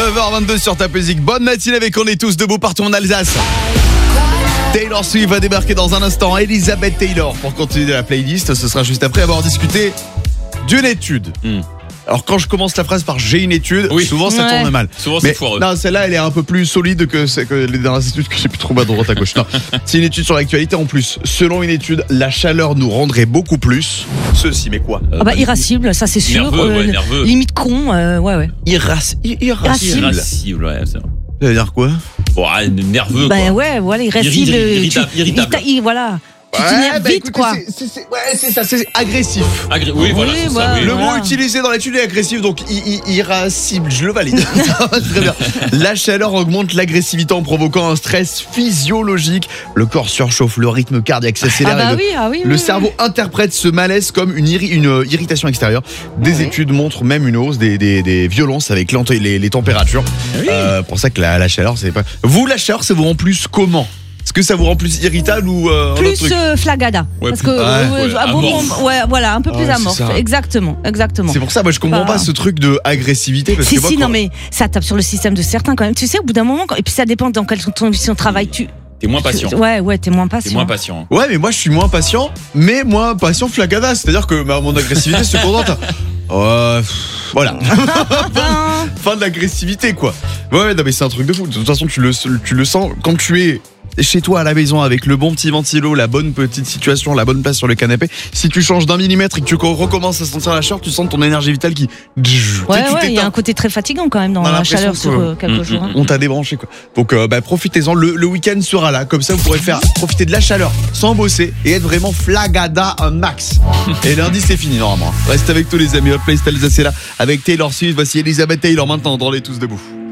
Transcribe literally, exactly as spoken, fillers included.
neuf heures vingt-deux sur ta musique. Bonne matinée avec On est tous debout partout en Alsace. Taylor Swift va débarquer dans un instant. Elizabeth Taylor pour continuer la playlist. Ce sera juste après avoir discuté d'une étude. Mm. Alors quand je commence la phrase par j'ai une étude, oui. souvent ça ouais. tourne mal. Souvent mais c'est foireux. Non, celle-là elle est un peu plus solide que, que les dernières études que j'ai pu trouver à droite à gauche. Non, c'est une étude sur l'actualité en plus. Selon une étude, la chaleur nous rendrait beaucoup plus. Ceci, mais quoi euh, Ah bah irascible, ça c'est sûr. Nerveux, euh, ouais, nerveux. Limite con, euh, ouais ouais. Irras- irascible. Irascible, ouais. C'est vrai. Ça veut dire quoi? Bon, nerveux. Bah quoi. ouais, voilà, irascible. Irritable. Tu, irritable. irritable. Voilà. Tu ouais, t'énerves bah vite, écoutez, quoi. C'est, c'est, c'est, ouais, c'est ça, c'est agressif. Agré- oui, voilà, oui, c'est bah, ça. Oui. Le voilà. mot utilisé dans l'étude est agressif, donc i- i- irascible, je le valide. Très bien. La chaleur augmente l'agressivité en provoquant un stress physiologique. Le corps surchauffe, le rythme cardiaque s'accélère. Ah bah et le, oui, ah oui, le oui, cerveau oui. interprète ce malaise comme une, irri- une irritation extérieure. Des oui. études montrent même une hausse des, des, des violences avec les, les températures. Oui. Euh, pour ça que la, la chaleur, c'est pas. Vous, la chaleur, ça vous rend plus comment? Est-ce que ça vous rend plus irritable ou euh, un plus autre truc euh, flagada ouais, parce plus, que ouais, euh, ouais, à bon amorphe. moment, ouais voilà un peu plus ouais, amorphe exactement exactement C'est pour ça moi je comprends Enfin, pas ce truc de agressivité parce si que moi, si quand... non mais ça tape sur le système de certains quand même, tu sais, au bout d'un moment quand... et puis ça dépend dans quelle condition de travail tu T'es moins patient. ouais ouais t'es moins patient T'es moins patient. Ouais, mais moi je suis moins patient, mais moins patient flagada, c'est-à-dire que bah, mon agressivité se concentre. Ouais, voilà. fin, fin de l'agressivité quoi. Ouais, non mais c'est un truc de fou. De toute façon, tu le tu le sens quand tu es chez toi à la maison avec le bon petit ventilo, la bonne petite situation, la bonne place sur le canapé. Si tu changes d'un millimètre et que tu recommences à sentir la chaleur, tu sens ton énergie vitale qui ouais ouais, il y a un côté très fatigant quand même dans la chaleur sur euh, quelques jours. Hein. On t'a débranché quoi. Donc euh, bah, profitez-en, le, le week-end sera là, comme ça vous pourrez faire profiter de la chaleur sans bosser et être vraiment flagada un max. Et lundi c'est fini normalement. Reste avec tous les amis, Hot Playlist Alsace est là avec Taylor Swift. Voici Elizabeth Taylor maintenant dans Les Tous Debout.